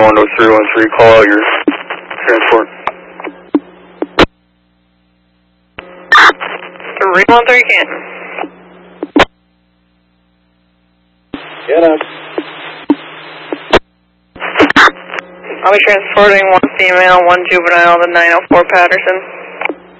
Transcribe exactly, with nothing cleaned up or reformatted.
one oh three one three, call out your transport. three one three, Canton. Get up. I'll be transporting one female, one juvenile, the nine oh four Patterson.